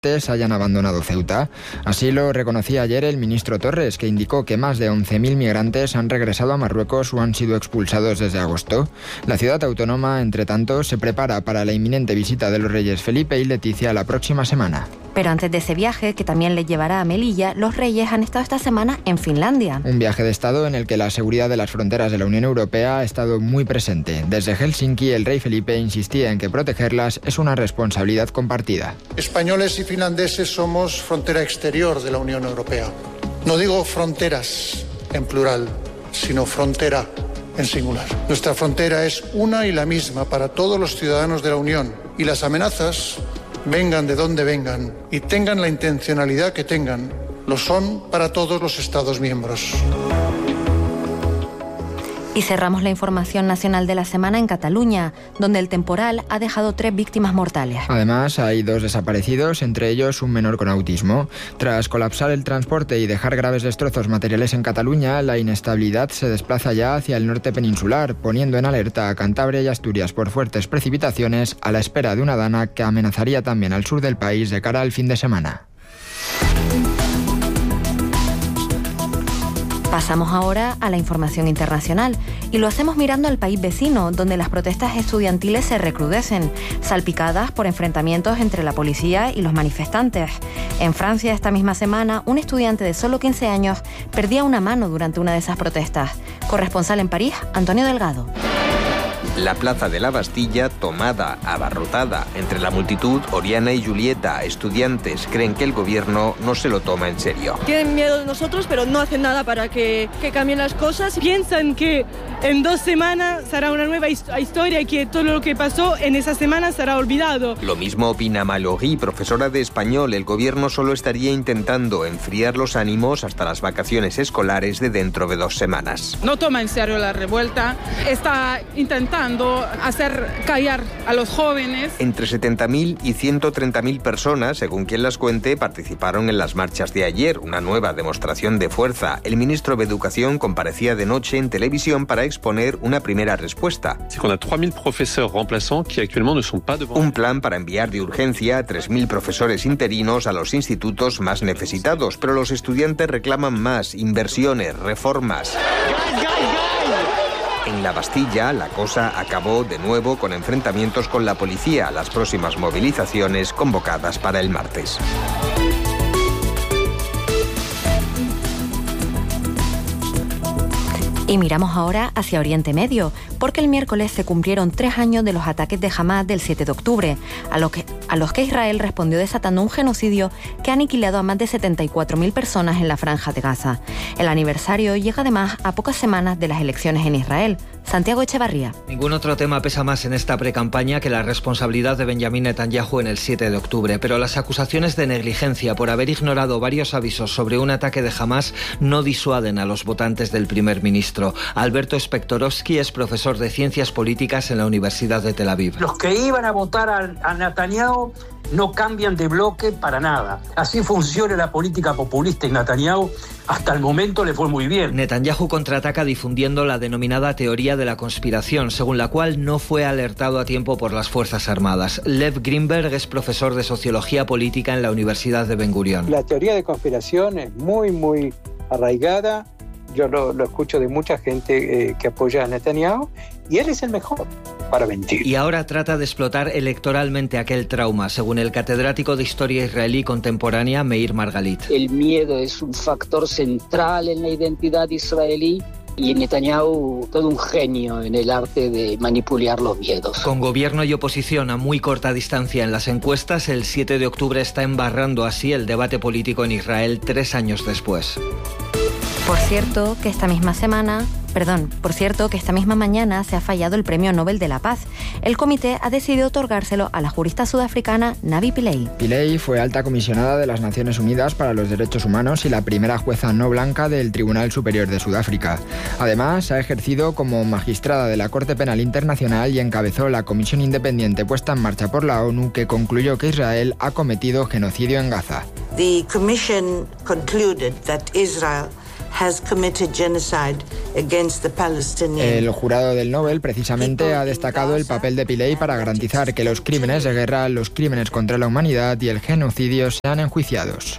hayan abandonado Ceuta. Así lo reconocía ayer el ministro Torres, que indicó que más de 11.000 migrantes han regresado a Marruecos o han sido expulsados desde agosto. La ciudad autónoma, entre tanto, se prepara para la inminente visita de los reyes Felipe y Leticia la próxima semana. Pero antes de ese viaje, que también les llevará a Melilla, los reyes han estado esta semana en Finlandia. Un viaje de Estado en el que la seguridad de las fronteras de la Unión Europea ha estado muy presente. Desde Helsinki, el rey Felipe insistía en que protegerlas es una responsabilidad compartida. Españoles y finlandeses somos frontera exterior de la Unión Europea. No digo fronteras en plural, sino frontera en singular. Nuestra frontera es una y la misma para todos los ciudadanos de la Unión, y las amenazas, vengan de donde vengan y tengan la intencionalidad que tengan, lo son para todos los Estados miembros. Y cerramos la información nacional de la semana en Cataluña, donde el temporal ha dejado 3 víctimas mortales. Además, hay 2 desaparecidos, entre ellos un menor con autismo. Tras colapsar el transporte y dejar graves destrozos materiales en Cataluña, la inestabilidad se desplaza ya hacia el norte peninsular, poniendo en alerta a Cantabria y Asturias por fuertes precipitaciones, a la espera de una dana que amenazaría también al sur del país de cara al fin de semana. Pasamos ahora a la información internacional y lo hacemos mirando al país vecino, donde las protestas estudiantiles se recrudecen, salpicadas por enfrentamientos entre la policía y los manifestantes. En Francia, esta misma semana, un estudiante de solo 15 años perdía una mano durante una de esas protestas. Corresponsal en París, Antonio Delgado. La plaza de la Bastilla, tomada, abarrotada. Entre la multitud, Oriana y Julieta, estudiantes, creen que el gobierno no se lo toma en serio. Tienen miedo de nosotros, pero no hacen nada para que cambien las cosas. Piensan que en 2 semanas será una nueva historia y que todo lo que pasó en esa semana será olvidado. Lo mismo opina Mallory, profesora de español. El gobierno solo estaría intentando enfriar los ánimos hasta las vacaciones escolares de dentro de 2 semanas. No toma en serio la revuelta, está intentando hacer callar a los jóvenes. Entre 70.000 y 130.000 personas, según quien las cuente, participaron en las marchas de ayer, una nueva demostración de fuerza. El ministro de Educación comparecía de noche en televisión para exponer una primera respuesta. Un plan para enviar de urgencia a 3.000 profesores interinos a los institutos más necesitados, pero los estudiantes reclaman más, inversiones, reformas. En la Bastilla, la cosa acabó de nuevo con enfrentamientos con la policía, las próximas movilizaciones convocadas para el martes. Y miramos ahora hacia Oriente Medio, porque el miércoles se cumplieron 3 años de los ataques de Hamás del 7 de octubre, a los que Israel respondió desatando un genocidio que ha aniquilado a más de 74.000 personas en la Franja de Gaza. El aniversario llega además a pocas semanas de las elecciones en Israel. Santiago Echevarría. Ningún otro tema pesa más en esta precampaña que la responsabilidad de Benjamín Netanyahu en el 7 de octubre, pero las acusaciones de negligencia por haber ignorado varios avisos sobre un ataque de Hamás no disuaden a los votantes del primer ministro. Alberto Spektorovsky es profesor de Ciencias Políticas en la Universidad de Tel Aviv. Los que iban a votar a Netanyahu no cambian de bloque para nada. Así funciona la política populista y Netanyahu hasta el momento le fue muy bien. Netanyahu contraataca difundiendo la denominada teoría de la conspiración, según la cual no fue alertado a tiempo por las Fuerzas Armadas. Lev Greenberg es profesor de Sociología Política en la Universidad de Ben Gurion. La teoría de conspiración es muy arraigada. Yo lo escucho de mucha gente que apoya a Netanyahu y él es el mejor para mentir. Y ahora trata de explotar electoralmente aquel trauma, según el catedrático de Historia Israelí Contemporánea Meir Margalit. El miedo es un factor central en la identidad israelí y Netanyahu todo un genio en el arte de manipular los miedos. Con gobierno y oposición a muy corta distancia en las encuestas, el 7 de octubre está embarrando así el debate político en Israel 3 años después. Por cierto, que esta misma mañana se ha fallado el Premio Nobel de la Paz. El comité ha decidido otorgárselo a la jurista sudafricana Navi Pillay. Pillay fue alta comisionada de las Naciones Unidas para los Derechos Humanos y la primera jueza no blanca del Tribunal Superior de Sudáfrica. Además, ha ejercido como magistrada de la Corte Penal Internacional y encabezó la comisión independiente puesta en marcha por la ONU que concluyó que Israel ha cometido genocidio en Gaza. The commission concluded that Israel El jurado del Nobel precisamente ha destacado el papel de Pillay para garantizar que los crímenes de guerra, los crímenes contra la humanidad y el genocidio sean enjuiciados.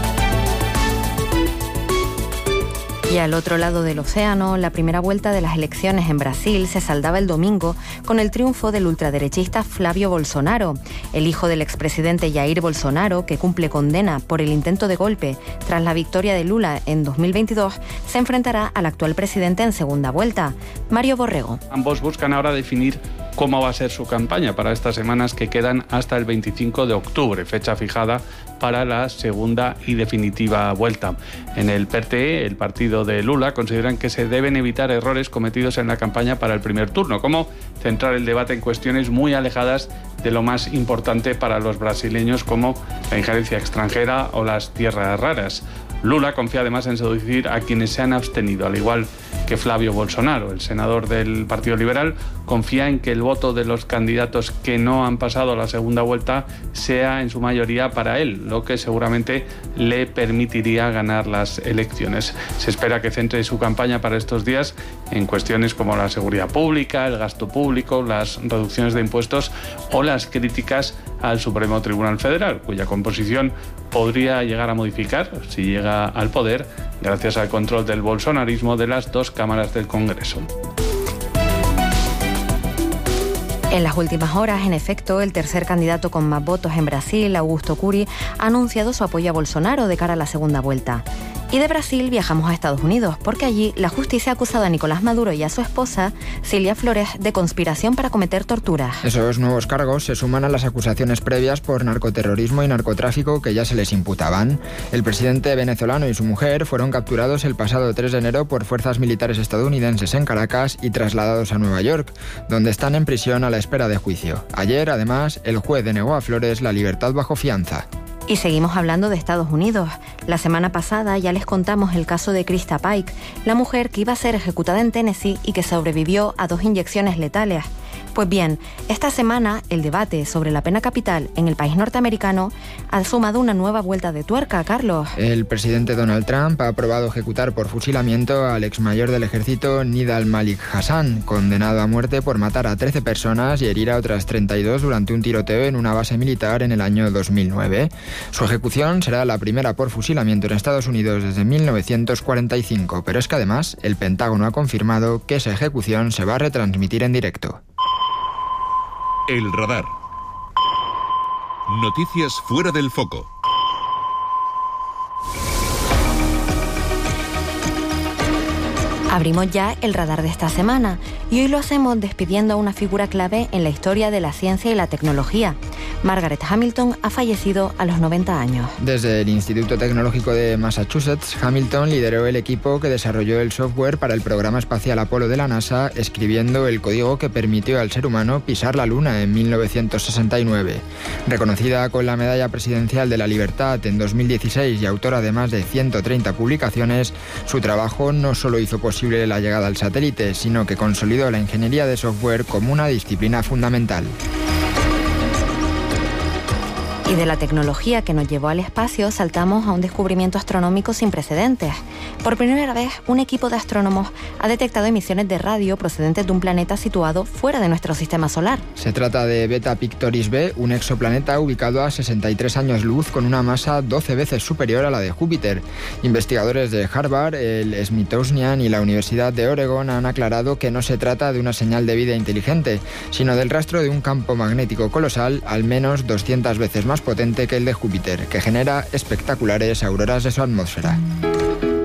Y al otro lado del océano, la primera vuelta de las elecciones en Brasil se saldaba el domingo con el triunfo del ultraderechista Flávio Bolsonaro. El hijo del expresidente Jair Bolsonaro, que cumple condena por el intento de golpe tras la victoria de Lula en 2022, se enfrentará al actual presidente en segunda vuelta. Mario Borrego. Ambos buscan ahora definir cómo va a ser su campaña para estas semanas que quedan hasta el 25 de octubre, fecha fijada para la segunda y definitiva vuelta. En el PRTE, el partido de Lula, consideran que se deben evitar errores cometidos en la campaña para el primer turno, como centrar el debate en cuestiones muy alejadas de lo más importante para los brasileños, como la injerencia extranjera o las tierras raras. Lula confía además en seducir a quienes se han abstenido, al igual que Flávio Bolsonaro. El senador del Partido Liberal confía en que el voto de los candidatos que no han pasado la segunda vuelta sea en su mayoría para él, lo que seguramente le permitiría ganar las elecciones. Se espera que centre su campaña para estos días en cuestiones como la seguridad pública, el gasto público, las reducciones de impuestos o las críticas al Supremo Tribunal Federal, cuya composición podría llegar a modificar si llega al poder gracias al control del bolsonarismo de las dos cámaras del Congreso. En las últimas horas, en efecto, el tercer candidato con más votos en Brasil, Augusto Cury, ha anunciado su apoyo a Bolsonaro de cara a la segunda vuelta. Y de Brasil viajamos a Estados Unidos, porque allí la justicia ha acusado a Nicolás Maduro y a su esposa, Cilia Flores, de conspiración para cometer torturas. Esos nuevos cargos se suman a las acusaciones previas por narcoterrorismo y narcotráfico que ya se les imputaban. El presidente venezolano y su mujer fueron capturados el pasado 3 de enero por fuerzas militares estadounidenses en Caracas y trasladados a Nueva York, donde están en prisión a la espera de juicio. Ayer, además, el juez denegó a Flores la libertad bajo fianza. Y seguimos hablando de Estados Unidos. La semana pasada ya les contamos el caso de Krista Pike, la mujer que iba a ser ejecutada en Tennessee y que sobrevivió a 2 inyecciones letales. Pues bien, esta semana el debate sobre la pena capital en el país norteamericano ha sumado una nueva vuelta de tuerca, Carlos. El presidente Donald Trump ha aprobado ejecutar por fusilamiento al exmayor del ejército Nidal Malik Hassan, condenado a muerte por matar a 13 personas y herir a otras 32 durante un tiroteo en una base militar en el año 2009. Su ejecución será la primera por fusilamiento en Estados Unidos desde 1945, pero es que además el Pentágono ha confirmado que esa ejecución se va a retransmitir en directo. El radar. Noticias fuera del foco. Abrimos ya el radar de esta semana y hoy lo hacemos despidiendo a una figura clave en la historia de la ciencia y la tecnología. Margaret Hamilton ha fallecido a los 90 años. Desde el Instituto Tecnológico de Massachusetts, Hamilton lideró el equipo que desarrolló el software para el programa espacial Apolo de la NASA, escribiendo el código que permitió al ser humano pisar la Luna en 1969. Reconocida con la Medalla Presidencial de la Libertad en 2016 y autora de más de 130 publicaciones, su trabajo no solo hizo posible la llegada al satélite, sino que consolidó la ingeniería de software como una disciplina fundamental. Y de la tecnología que nos llevó al espacio saltamos a un descubrimiento astronómico sin precedentes. Por primera vez, un equipo de astrónomos ha detectado emisiones de radio procedentes de un planeta situado fuera de nuestro sistema solar. Se trata de Beta Pictoris b, un exoplaneta ubicado a 63 años luz con una masa 12 veces superior a la de Júpiter. Investigadores de Harvard, el Smithsonian y la Universidad de Oregon han aclarado que no se trata de una señal de vida inteligente, sino del rastro de un campo magnético colosal al menos 200 veces más potente que el de Júpiter, que genera espectaculares auroras de su atmósfera.